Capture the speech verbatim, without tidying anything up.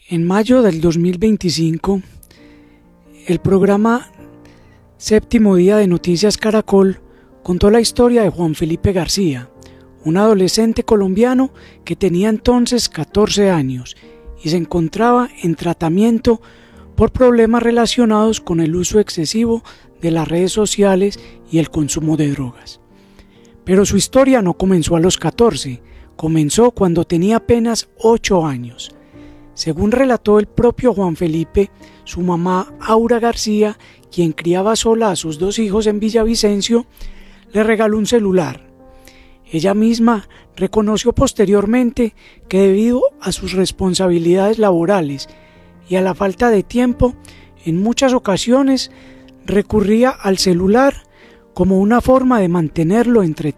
En mayo del dos mil veinticinco, el programa Séptimo Día de Noticias Caracol contó la historia de Juan Felipe García, un adolescente colombiano que tenía entonces catorce años y se encontraba en tratamiento por problemas relacionados con el uso excesivo de las redes sociales y el consumo de drogas. Pero su historia no comenzó a los catorce, comenzó cuando tenía apenas ocho años. Según relató el propio Juan Felipe, su mamá Aura García, quien criaba sola a sus dos hijos en Villavicencio, le regaló un celular. Ella misma reconoció posteriormente que debido a sus responsabilidades laborales y a la falta de tiempo, en muchas ocasiones recurría al celular como una forma de mantenerlo entretenido.